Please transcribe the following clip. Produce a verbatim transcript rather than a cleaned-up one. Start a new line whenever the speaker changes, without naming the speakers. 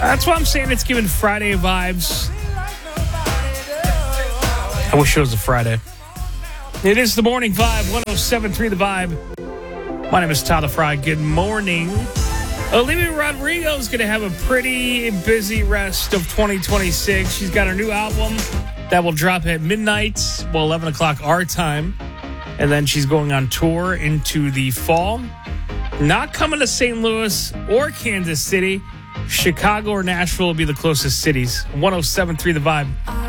That's why I'm saying it's giving Friday vibes. I wish it was a Friday. It is the Morning Vibe, one oh seven point three The Vibe. My name is Tyler Fry. Good morning. Olivia Rodrigo is going to have a pretty busy rest of twenty twenty-six. She's got her new album that will drop at midnight, well, eleven o'clock our time. And then she's going on tour into the fall. Not coming to Saint Louis or Kansas City. Chicago or Nashville will be the closest cities. one oh seven point three The Vibe.